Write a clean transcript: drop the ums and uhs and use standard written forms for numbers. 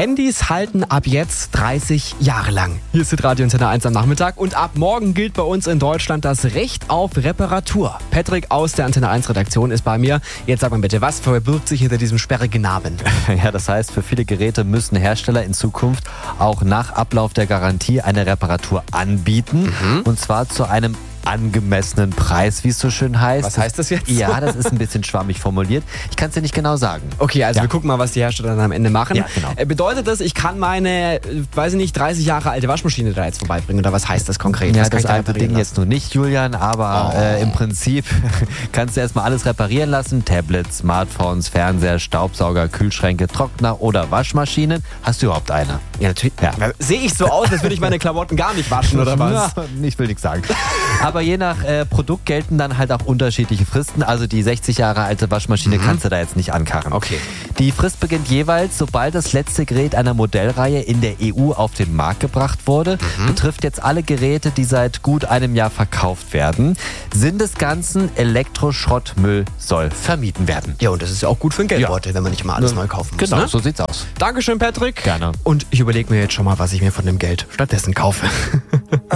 Handys halten ab jetzt 30 Jahre lang. Hier ist Radio Antenne 1 am Nachmittag und ab morgen gilt bei uns in Deutschland das Recht auf Reparatur. Patrick aus der Antenne 1 Redaktion ist bei mir. Jetzt sag mal bitte, was verbirgt sich hinter diesem sperrigen Namen? Ja, das heißt, für viele Geräte müssen Hersteller in Zukunft auch nach Ablauf der Garantie eine Reparatur anbieten. Und zwar zu einem angemessenen Preis, wie es so schön heißt. Was heißt das jetzt? Ja, das ist ein bisschen schwammig formuliert. Ich kann es dir nicht genau sagen. Okay, also wir gucken mal, was die Hersteller dann am Ende machen. Ja, genau. Bedeutet das, ich kann meine, weiß ich nicht, 30 Jahre alte Waschmaschine da jetzt vorbeibringen? Oder was heißt das konkret? Ja, was kann das ich da alte reparieren Ding jetzt nur nicht, Julian, aber im Prinzip kannst du erstmal alles reparieren lassen. Tablets, Smartphones, Fernseher, Staubsauger, Kühlschränke, Trockner oder Waschmaschinen. Hast du überhaupt eine? Ja, natürlich. Ja. Sehe ich so aus, als würde ich meine Klamotten gar nicht waschen, oder was? Ja, ich will nichts sagen. Aber je nach Produkt gelten dann halt auch unterschiedliche Fristen. Also die 60 Jahre alte Waschmaschine kannst du da jetzt nicht ankarren. Okay. Die Frist beginnt jeweils, sobald das letzte Gerät einer Modellreihe in der EU auf den Markt gebracht wurde. Betrifft jetzt alle Geräte, die seit gut einem Jahr verkauft werden. Sinn des Ganzen, Elektroschrottmüll soll vermieden werden. Ja, und das ist ja auch gut für den Geldbeutel, wenn man nicht mal alles neu kaufen muss. Genau, Ne? so sieht's aus. Dankeschön, Patrick. Gerne. Und ich überlege mir jetzt schon mal, was ich mir von dem Geld stattdessen kaufe.